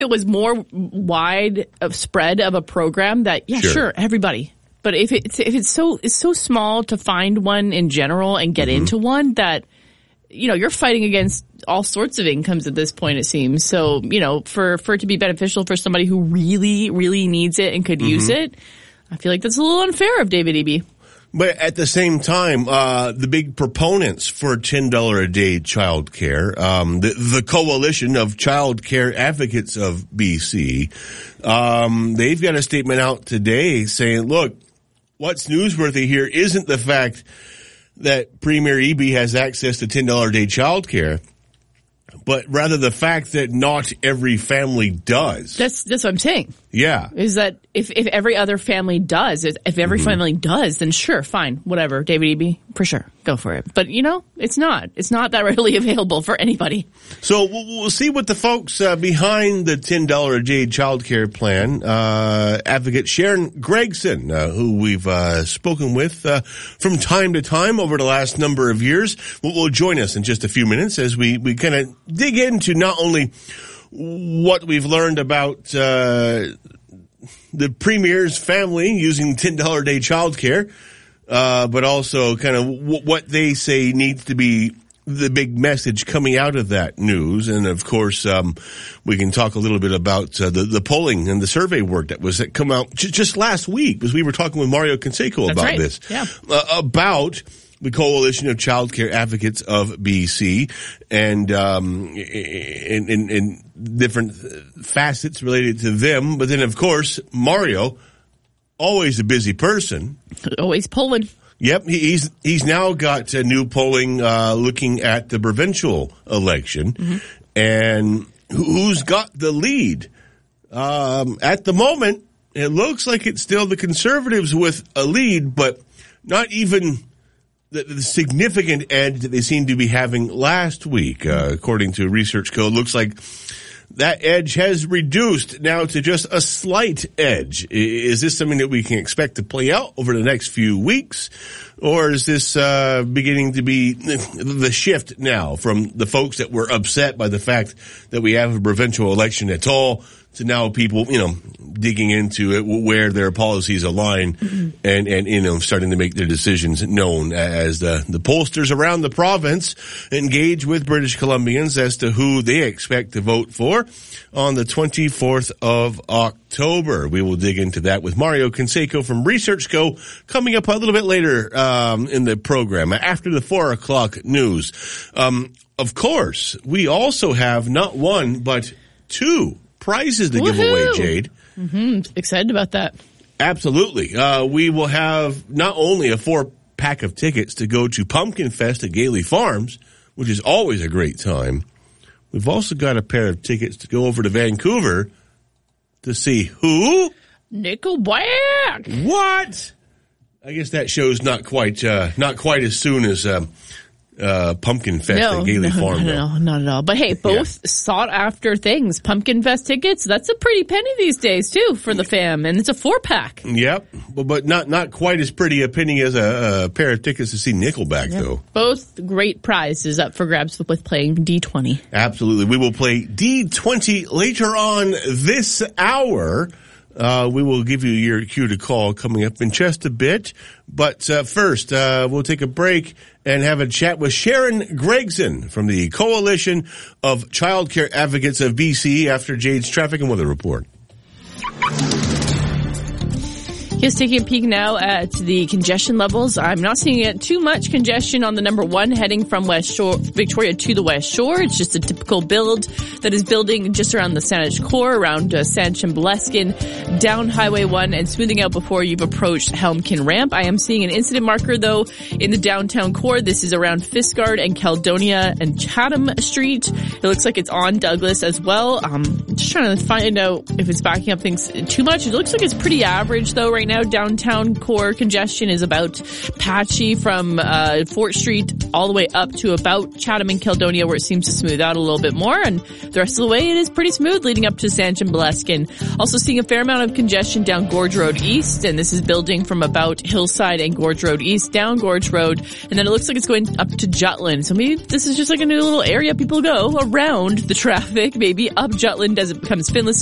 it was more wide of spread of a program that, sure, everybody. But if it's so small to find one in general and get into one that, you're fighting against all sorts of incomes at this point, it seems. So, for it to be beneficial for somebody who really, really needs it and could use it, I feel like that's a little unfair of David Eby. But at the same time, the big proponents for $10 a day child care, the Coalition of Child Care Advocates of BC, they've got a statement out today saying, look, what's newsworthy here isn't the fact that Premier Eby has access to $10 a day child care, but rather the fact that not every family does. That's what I'm saying. Yeah. Is that if every other family does, if every family does, then sure, fine, whatever, David Eby, for sure, go for it. But, it's not. It's not that readily available for anybody. So we'll see what the folks behind the $10 a day child care plan, advocate Sharon Gregson, who we've spoken with from time to time over the last number of years, will join us in just a few minutes as we kind of dig into not only what we've learned about the Premier's family using $10 a day childcare, but also kind of what they say needs to be the big message coming out of that news. And of course, we can talk a little bit about the polling and the survey work that come out just last week, because we were talking with Mario Canseco about this. Yeah. About the Coalition of Child Care Advocates of BC, and in different facets related to them. But then, of course, Mario, always a busy person. Always polling. Yep, he's now got new polling looking at the provincial election, and who's got the lead? At the moment, it looks like it's still the Conservatives with a lead, but not even the significant edge that they seemed to be having last week, according to Research Code. Looks like that edge has reduced now to just a slight edge. Is this something that we can expect to play out over the next few weeks? Or is this beginning to be the shift now from the folks that were upset by the fact that we have a provincial election at all to now people, digging into it, where their policies align and starting to make their decisions known as the pollsters around the province engage with British Columbians as to who they expect to vote for on the 24th of October. We will dig into that with Mario Canseco from Research Co. coming up a little bit later in the program after the 4 o'clock news. Of course, we also have not one but two prizes to give away, Jade. Excited about that. Absolutely. We will have not only a 4-pack of tickets to go to Pumpkin Fest at Gailey Farms, which is always a great time. We've also got a pair of tickets to go over to Vancouver to see who? Nickelback. What? I guess that show's not quite as soon as Pumpkin Fest at Gailey Farm. No, not at all. But hey, both sought after things. Pumpkin Fest tickets, that's a pretty penny these days too for the fam, and it's a 4-pack. Yep, but not quite as pretty a penny as a pair of tickets to see Nickelback though. Both great prizes up for grabs with playing D20. Absolutely. We will play D20 later on this hour. We will give you your cue to call coming up in just a bit. But first, we'll take a break and have a chat with Sharon Gregson from the Coalition of Child Care Advocates of BC after Jade's traffic and weather report. Just taking a peek now at the congestion levels. I'm not seeing too much congestion on the number 1 heading from West Shore, Victoria to the West Shore. It's just a typical build that is building just around the Saanich core, around San Chimbaleskin, down Highway 1 and smoothing out before you've approached Helmkin Ramp. I am seeing an incident marker though in the downtown core. This is around Fiskard and Caledonia and Chatham Street. It looks like it's on Douglas as well. Just trying to find out if it's backing up things too much. It looks like it's pretty average though right now. now. Downtown core congestion is about patchy from Fort Street all the way up to about Chatham and Kildonia, where it seems to smooth out a little bit more. And the rest of the way, it is pretty smooth leading up to Sanchez and Bleskin. Also seeing a fair amount of congestion down Gorge Road East, and this is building from about Hillside and Gorge Road East down Gorge Road, and then it looks like it's going up to Jutland. So maybe this is just like a new little area people go around the traffic, maybe up Jutland as it becomes Finlayson